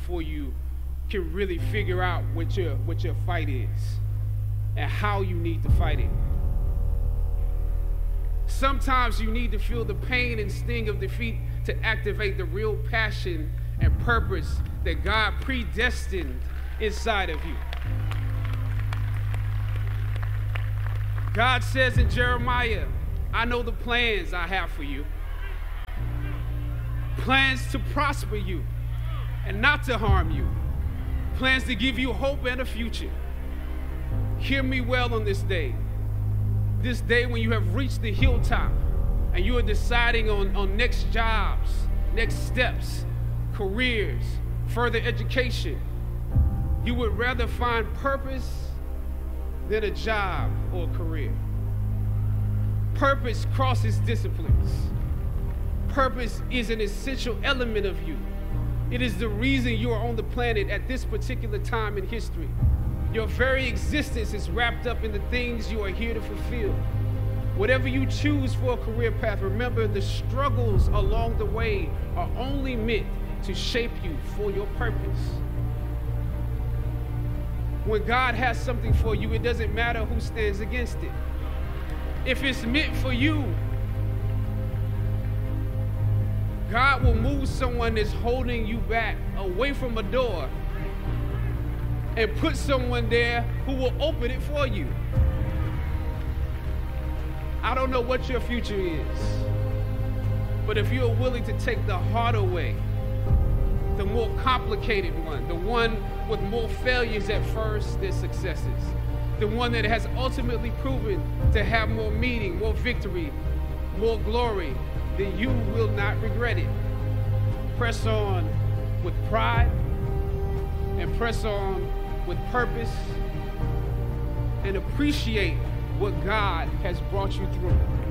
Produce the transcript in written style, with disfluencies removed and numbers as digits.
before you can really figure out what your fight is and how you need to fight it. Sometimes you need to feel the pain and sting of defeat to activate the real passion and purpose that God predestined inside of you. God says in Jeremiah, I know the plans I have for you. Plans to prosper you and not to harm you. Plans to give you hope and a future. Hear me well on this day. This day when you have reached the hilltop and you are deciding on next jobs, next steps, careers, further education. You would rather find purpose than a job or a career. Purpose crosses disciplines. Purpose is an essential element of you. It is the reason you are on the planet at this particular time in history. Your very existence is wrapped up in the things you are here to fulfill. Whatever you choose for a career path, remember the struggles along the way are only meant to shape you for your purpose. When God has something for you, it doesn't matter who stands against it. If it's meant for you, God will move someone that's holding you back away from a door and put someone there who will open it for you. I don't know what your future is, but if you're willing to take the harder way, the more complicated one, the one with more failures at first than successes, the one that has ultimately proven to have more meaning, more victory, more glory, then you will not regret it. Press on with pride and press on with purpose and appreciate what God has brought you through.